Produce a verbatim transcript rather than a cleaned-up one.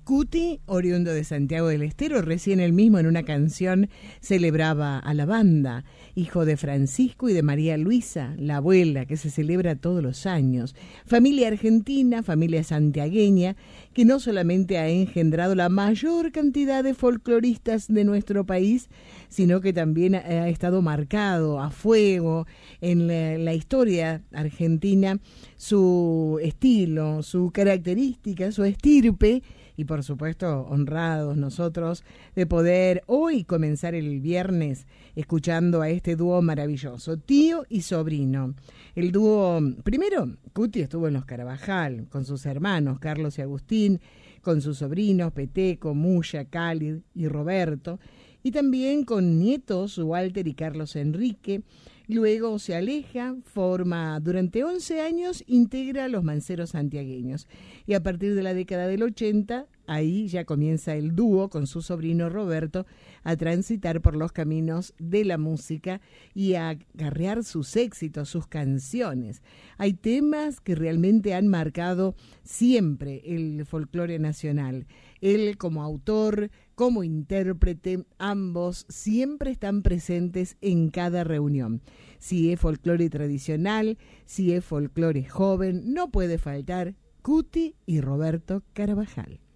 Cuti, oriundo de Santiago del Estero, recién él mismo en una canción celebraba a la banda, hijo de Francisco y de María Luisa, la abuela, que se celebra todos los años. Familia argentina, familia santiagueña, que no solamente ha engendrado la mayor cantidad de folcloristas de nuestro país, sino que también ha estado marcado a fuego en la, la historia argentina su estilo, su característica, su estirpe. Y por supuesto, honrados nosotros de poder hoy comenzar el viernes escuchando a este dúo maravilloso, tío y sobrino. El dúo, primero, Cuti estuvo en los Carabajal con sus hermanos Carlos y Agustín, con sus sobrinos Peteco, Muya, Cálid y Roberto, y también con nietos Walter y Carlos Enrique. Luego se aleja, forma durante once años, integra los Manceros Santiagueños. Y a partir de la década del ochenta, ahí ya comienza el dúo con su sobrino Roberto a transitar por los caminos de la música y a acarrear sus éxitos, sus canciones. Hay temas que realmente han marcado siempre el folclore nacional. Él como autor, como intérprete, ambos siempre están presentes en cada reunión. Si es folclore tradicional, si es folclore joven, no puede faltar Cuti y Roberto Carabajal.